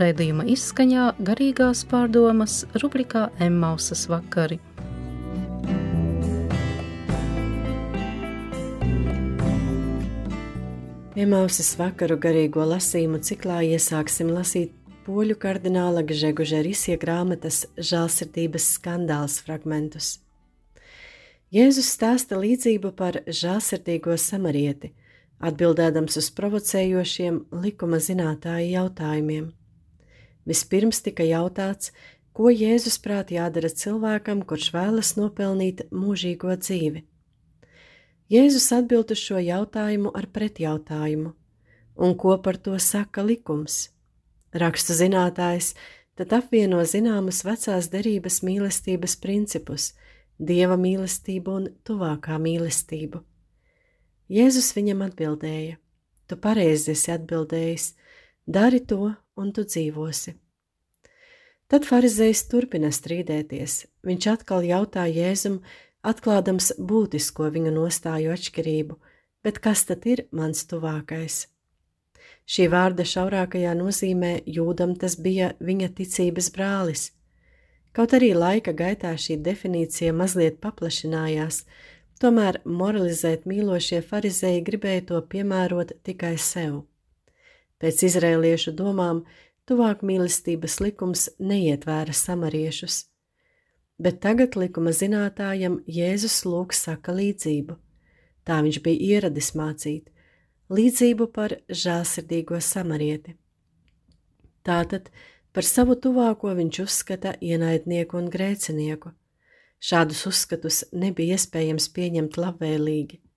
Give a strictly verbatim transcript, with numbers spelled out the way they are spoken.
Raidījuma izskaņā garīgās pārdomas rubrikā Emmausas vakari. Emmausas vakaru garīgo lasījumu ciklā iesāksim lasīt poļu kardināla Gžegoža Risja grāmatas Žēlsirdības skandāls fragmentus. Jēzus stāsta līdzību par žēlsirdīgo samarieti, atbildēdams uz provocējošiem likuma zinātāju jautājumiem. Vispirms tika jautāts, ko Jēzus prāt jādara cilvēkam, kurš vēlas nopelnīt mūžīgo dzīvi. Jēzus atbild uz šo jautājumu ar pretjautājumu, un ko par to saka likums? Rakstu zinātājs tad apvieno zināmus vecās derības mīlestības principus, dieva mīlestību un tuvākā mīlestību. Jēzus viņam atbildēja: Tu pareizi esi atbildējis, dari to un tu dzīvosi. Tad farizejs turpina strīdēties. Viņš atkal jautā Jēzum, atklādams būtisko viņa nostāju atšķirību, bet kas tad ir mans tuvākais? Šī vārda šaurākajā nozīmē jūdam tas bija viņa ticības brālis. Kaut arī laika gaitā šī definīcija mazliet paplašinājās, tomēr moralizēt mīlošie farizeji gribēja to piemērot tikai sev. Pēc izrēliešu domām, tuvāk mīlestības likums neietvēra samariešus. Bet tagad likuma zinātājam Jēzus lūk saka līdzību. Tā viņš bija ieradis mācīt, līdzību par žēlsirdīgo samarieti. Tātad par savu tuvāko viņš uzskata ienaidnieku un grēcinieku. Šādus uzskatus nebija iespējams pieņemt labvēlīgi.